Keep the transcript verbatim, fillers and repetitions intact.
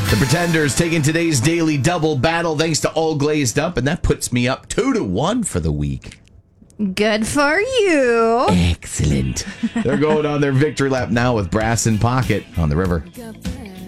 The Pretenders taking today's daily double battle thanks to All Glazed Up, and that puts me up two to one for the week. Good for you. Excellent. They're going on their victory lap now with Brass in Pocket on the river.